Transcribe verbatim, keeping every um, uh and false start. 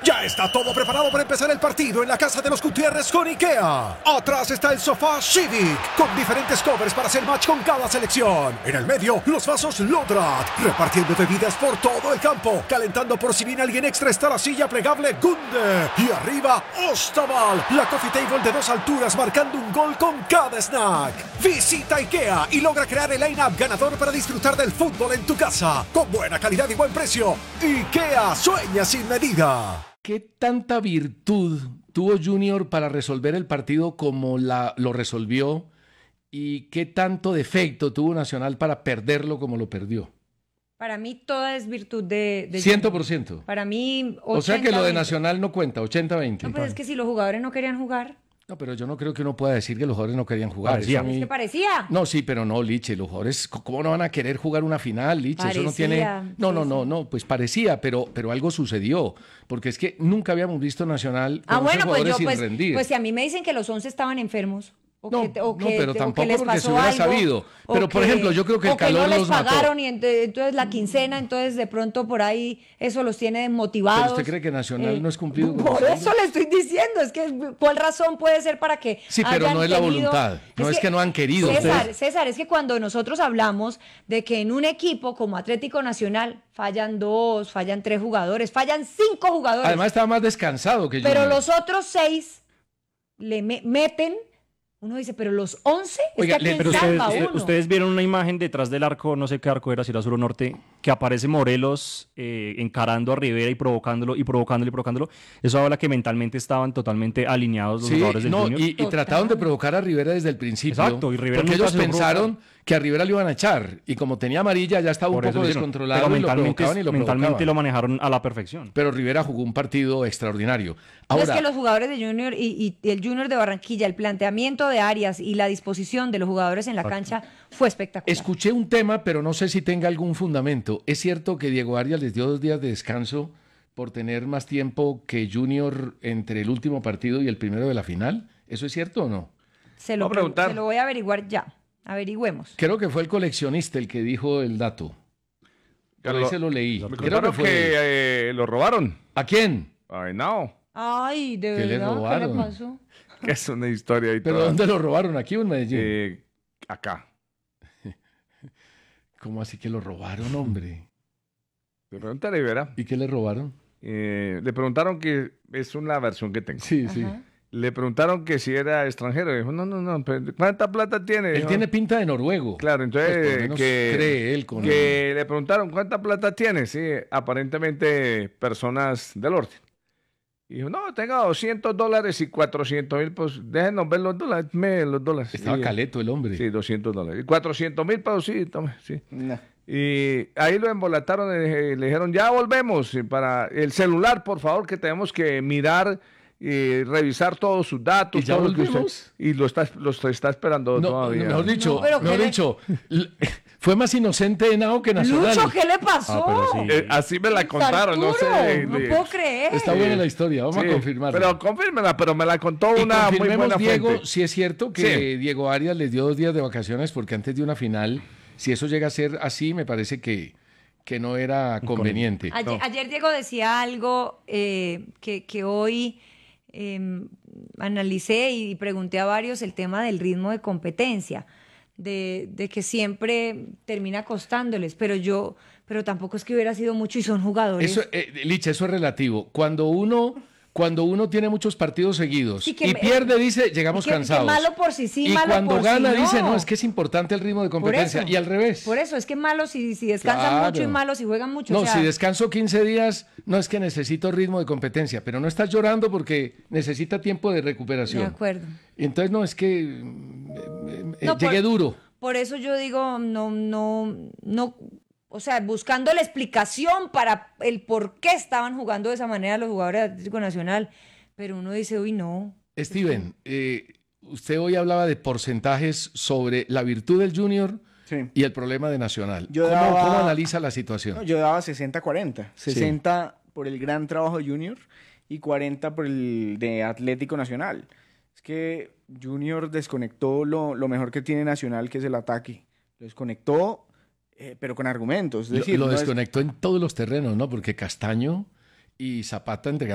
Ya está todo preparado para empezar el partido en la casa de los Gutiérrez con IKEA. Atrás está el sofá Civic, con diferentes covers para hacer match con cada selección. En el medio, los vasos Lodrat, repartiendo bebidas por todo el campo. Calentando por si viene alguien extra está la silla plegable Gunde. Y arriba, Ostaval, la coffee table de dos alturas marcando un gol con cada snack. Visita IKEA y logra crear el line-up ganador para disfrutar del fútbol en tu casa. Con buena calidad y buen precio. IKEA, sueña sin medida. ¿Qué tanta virtud tuvo Junior para resolver el partido como la, lo resolvió? ¿Y qué tanto defecto tuvo Nacional para perderlo como lo perdió? Para mí toda es virtud de, de cien por ciento. Junior. Para mí ochenta O sea que lo de Nacional no cuenta, ochenta veinte. No, pues es que si los jugadores no querían jugar. No, pero yo no creo que uno pueda decir que los jugadores no querían jugar. Parecía. Eso a mí... Es que parecía. No, sí, pero no, Liche, los jugadores, ¿cómo no van a querer jugar una final, Liche? Parecía. Eso no tiene... No, Sí, no, sí. no, no, pues parecía, pero, pero algo sucedió. Porque es que nunca habíamos visto Nacional con Ah, bueno, esos pues jugadores yo, sin pues, rendir. pues si a mí me dicen que los once estaban enfermos. O No, que, o no, que, pero o que tampoco les porque se pasó hubiera algo, sabido. o Pero, por ejemplo, yo creo que el o calor no les los mató. pagaron y ent- entonces la quincena, entonces de pronto por ahí eso los tiene desmotivados. ¿Pero usted cree que Nacional no es cumplido con Por los eso le estoy diciendo, es que ¿cuál razón puede ser para que Sí, pero hayan no es la tenido- voluntad, no es que no han querido César, ustedes. César, es que cuando nosotros hablamos de que en un equipo como Atlético Nacional fallan dos, fallan tres jugadores, fallan cinco jugadores. Además estaba más descansado que Pero Junior. los otros seis le me- meten, uno dice, pero los once, Oiga, es que le- ¿a pero quién ustedes, salva usted- uno? ustedes vieron una imagen detrás del arco, no sé qué arco era, si era sur o norte, que aparece Morelos eh, encarando a Rivera y provocándolo y provocándolo y provocándolo. Eso habla que mentalmente estaban totalmente alineados los Sí, jugadores del no, Junior. y, y Total. trataron de provocar a Rivera desde el principio. Exacto, y Rivera porque nunca ellos se dejó pensaron que a Rivera lo iban a echar. Y como tenía amarilla, ya estaba Por un eso poco lo hicieron. descontrolado Pero y lo mentalmente, provocaban y lo mentalmente provocaban. lo manejaron a la perfección. Pero Rivera jugó un partido extraordinario. No, Ahora, es que los jugadores de Junior y, y el Junior de Barranquilla, el planteamiento de Arias y la disposición de los jugadores en la cancha fue espectacular. escuché un tema, pero no sé si tenga algún fundamento. ¿Es cierto que Diego Arias les dio dos días de descanso por tener más tiempo que Junior entre el último partido y el primero de la final? ¿Eso es cierto o no? Se lo, Voy a preguntar. se lo voy a averiguar ya. Averigüemos. Creo que fue el coleccionista el que dijo el dato. Por ahí Lo- se lo leí. Me Creo que contaron fue. que eh, lo robaron. ¿A quién? Ay, no. Ay, de ¿Qué le verdad, ¿qué le robaron? pasó? Que es una historia y ¿Pero toda. dónde lo robaron? ¿Aquí o en Medellín? Eh, acá. ¿Cómo así que lo robaron, hombre? Le pregunté a Rivera. ¿Y qué le robaron? eh, le preguntaron que es una versión que tengo. Sí, sí. Ajá. Le preguntaron que si era extranjero. Dijo, no, no, no. pero ¿cuánta plata tiene? Él Dijo, tiene pinta de noruego. Claro, entonces Pues por lo menos que, cree él con que le preguntaron cuánta plata tiene. Sí, aparentemente personas del orden. Y dijo, no, tengo doscientos dólares y cuatrocientos mil, pues déjenos ver los dólares, me los dólares. Estaba Y- caleto el hombre. Sí, doscientos dólares. Y cuatrocientos mil pesos, sí, tome, sí. Y ahí lo embolataron y le- le dijeron, ya volvemos. Y para el celular, por favor, que tenemos que mirar y revisar todos sus datos. ¿Y ya todo lo que usted- volvimos? y lo está, lo está esperando No, todavía. mejor dicho, No, pero mejor ¿qué le- dicho, l- fue más inocente Henao que Nacional. Lucho, ¿qué le pasó? Ah, pero sí. Eh, así me la contaron, no Arturo, sé. No de- puedo creer. Está buena la historia, vamos Sí, a confirmarla. Pero confírmela, pero me la contó Y una muy confirmemos, buena Diego, fuente. si es cierto que Sí. Diego Arias les dio dos días de vacaciones porque antes de una final, si eso llega a ser así, me parece que, que no era conveniente. Ayer, ayer Diego decía algo eh, que, que hoy eh, analicé y pregunté a varios el tema del ritmo de competencia, de, de que siempre termina costándoles, pero yo, pero tampoco es que hubiera sido mucho y son jugadores. Eso, eh, Licha, eso es relativo. Cuando uno, cuando uno tiene muchos partidos seguidos Sí, que y me- pierde, dice, llegamos que- que cansados. malo por si sí, y malo cuando por si gana, no. dice, no, es que es importante el ritmo de Por competencia. eso. Y al revés. Por eso, es que malo si, si descansan Claro. mucho y malo si juegan mucho. No, o sea, si descanso quince días, no es que necesito ritmo de competencia, pero no estás llorando porque necesita tiempo de recuperación. de acuerdo. Y entonces no, es que mm, eh, eh, No, llegué por- duro. Por eso yo digo, no, no, no, o sea, buscando la explicación para el por qué estaban jugando de esa manera los jugadores de Atlético Nacional, pero uno dice, uy, no. Steven, eh, usted hoy hablaba de porcentajes sobre la virtud del Junior Sí. y el problema de Nacional. Yo ¿Cómo, daba- cómo analiza la situación? No, yo daba sesenta cuarenta. sesenta por el gran trabajo de Junior y cuarenta por el de Atlético Nacional. Es que Junior desconectó lo, lo mejor que tiene Nacional, que es el ataque. Lo desconectó, eh, pero con argumentos. Es Lo- decir, lo no es- desconectó en todos los terrenos, ¿no? Porque Castaño y Zapata entregaron